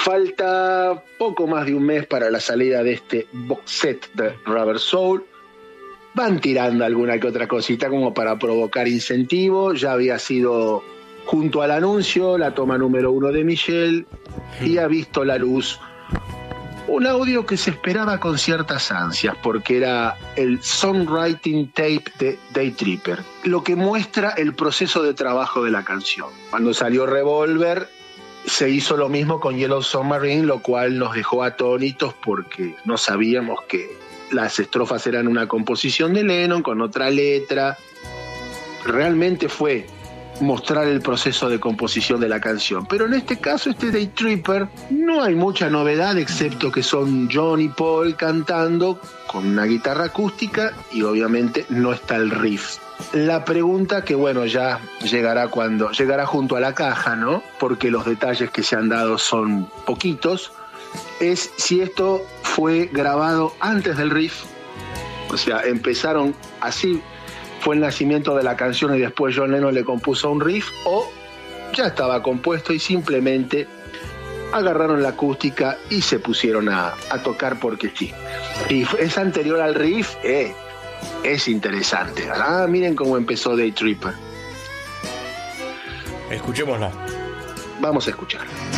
Falta poco más de un mes para la salida de este box set de Rubber Soul. Van tirando alguna que otra cosita como para provocar incentivo. Ya había sido, junto al anuncio, la toma número 1 de Michelle, y ha visto la luz un audio que se esperaba con ciertas ansias, porque era el songwriting tape de Day Tripper, lo que muestra el proceso de trabajo de la canción. Cuando salió Revolver, se hizo lo mismo con Yellow Submarine, lo cual nos dejó atónitos porque no sabíamos que las estrofas eran una composición de Lennon con otra letra. Realmente fue mostrar el proceso de composición de la canción. Pero en este caso, este Day Tripper, no hay mucha novedad, excepto que son John y Paul cantando con una guitarra acústica y obviamente no está el riff. La pregunta que, bueno, ya llegará junto a la caja, ¿no? Porque los detalles que se han dado son poquitos, es si esto fue grabado antes del riff. O sea, empezaron así, fue el nacimiento de la canción y después John Lennon le compuso un riff, o ya estaba compuesto y simplemente agarraron la acústica y se pusieron a tocar porque sí. Y es anterior al riff, es interesante. Miren cómo empezó Day Tripper. Escuchémosla. Vamos a escuchar.